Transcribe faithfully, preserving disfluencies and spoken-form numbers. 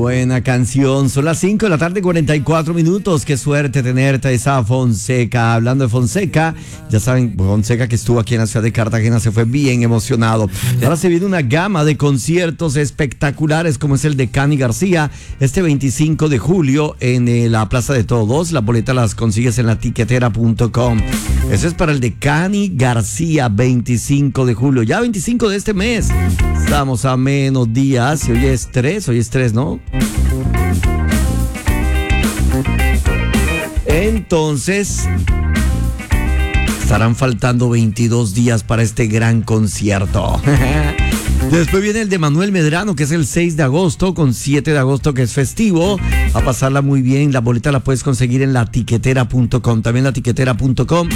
buena canción. Son las cinco de la tarde, cuarenta y cuatro minutos. Qué suerte tenerte, esa Fonseca. Hablando de Fonseca, ya saben, Fonseca que estuvo aquí en la ciudad de Cartagena se fue bien emocionado. Ahora se viene una gama de conciertos espectaculares como es el de Cani García este veinticinco de julio en eh, la Plaza de Todos. Las boletas las consigues en la tiquetera punto com. Eso es para el de Cani García, veinticinco de julio. Ya veinticinco de este mes. Estamos a menos días. Y hoy es tres, hoy es tres, ¿no? Entonces, estarán faltando veintidós días para este gran concierto. Después viene el de Manuel Medrano, que es el seis de agosto, con siete de agosto, que es festivo. A pasarla muy bien. La boleta la puedes conseguir en la tiquetera punto com. También la tiquetera punto com.